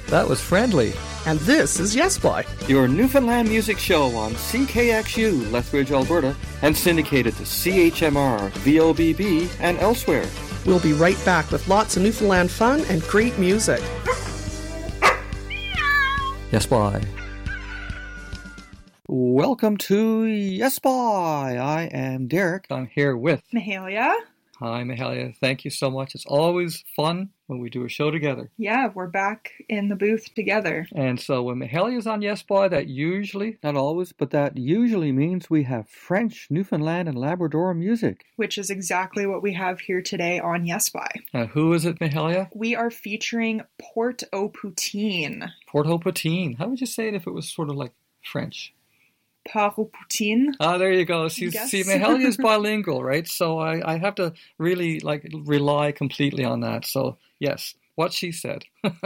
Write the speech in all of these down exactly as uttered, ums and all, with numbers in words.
That was Friendly. And this is Yes Boy, your Newfoundland music show on C K X U, Lethbridge, Alberta, and syndicated to C H M R, V O B B, and elsewhere. We'll be right back with lots of Newfoundland fun and great music. Yes Boy. Welcome to Yes Boy. I am Derek. I'm here with Mahalia. Hi, Mahalia. Thank you so much. It's always fun when we do a show together. Yeah, we're back in the booth together. And so when Mahalia's on Yes Boy, that usually, not always, but that usually means we have French, Newfoundland, and Labrador music. Which is exactly what we have here today on Yes Boy. Uh, who is it, Mahalia? We are featuring Port-au-Poutine. Port-au-Poutine. How would you say it if it was sort of like French? Port-au-Poutine. Ah, there you go. See, see Mahalia is bilingual, right? So I, I have to really like rely completely on that. So yes, what she said.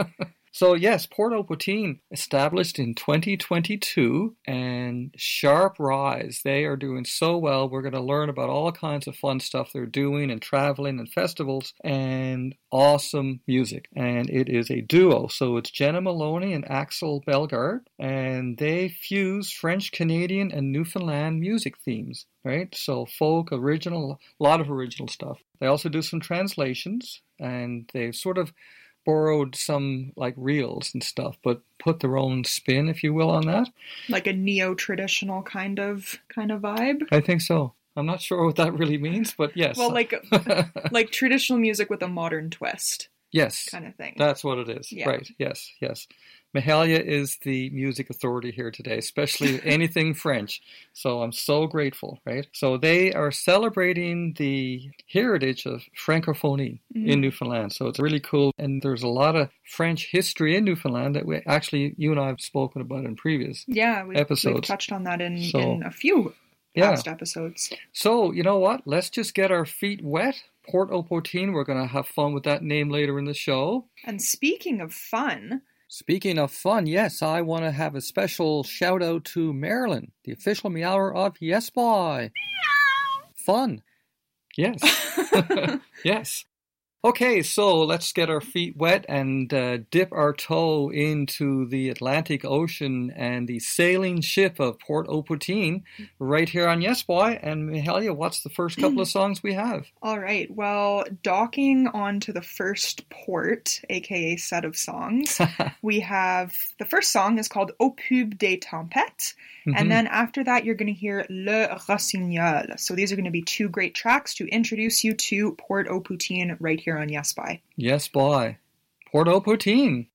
So yes, Port-au-Poutine, established in twenty twenty-two, and sharp rise. They are doing so well. We're going to learn about all kinds of fun stuff they're doing and traveling and festivals and awesome music. And it is a duo. So it's Jenna Maloney and Axel Bellegarde, and they fuse French, Canadian, and Newfoundland music themes, right? So folk, original, a lot of original stuff. They also do some translations, and they sort of borrowed some like reels and stuff, but put their own spin, if you will, on that. Like a neo-traditional kind of kind of vibe? I think so. I'm not sure what that really means, but yes. Well, like like traditional music with a modern twist. Yes. Kind of thing. That's what it is. Yeah. Right. Yes. Yes. Mahalia is the music authority here today, especially anything French. So I'm so grateful, right? So they are celebrating the heritage of Francophonie mm. in Newfoundland. So it's really cool. And there's a lot of French history in Newfoundland that we actually, you and I have spoken about in previous yeah, we've, episodes. We've touched on that in, so, in a few past yeah. episodes. So, you know what? Let's just get our feet wet. Port-au-Poutine, we're going to have fun with that name later in the show. And speaking of fun... Speaking of fun, yes, I want to have a special shout out to Marilyn, the official meower of Yes Boy. Meow. Fun. Yes. Yes. Okay, so let's get our feet wet and uh, dip our toe into the Atlantic Ocean and the sailing ship of Port-au-Poutine right here on Yes Boy. And Mahalia, what's the first couple of songs we have? All right, well, docking onto the first port, aka set of songs, we have, the first song is called Au Pub des Tempêtes. Mm-hmm. And then after that, you're going to hear Le Rossignol. So these are going to be two great tracks to introduce you to Port-au-Poutine right here on Yes Boy. Yes Boy. Port-au-Poutine.